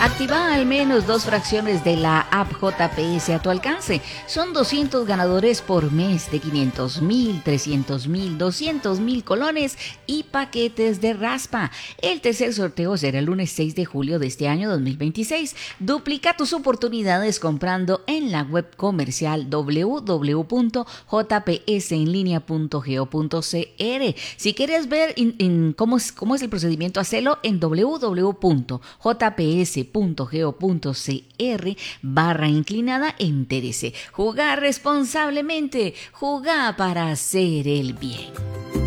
Activa al menos 2 fracciones de la app JPS a tu alcance. Son 200 ganadores por mes de 500,000, 300,000, 200,000 colones y paquetes de raspa. El tercer sorteo será el lunes 6 de julio de este año 2026. Duplica tus oportunidades comprando en la web comercial www.jpsenlinea.go.cr. Si quieres ver cómo es el procedimiento, hacelo en www.jps.go.cr/inclinada entérese. Jugar responsablemente, jugar para hacer el bien.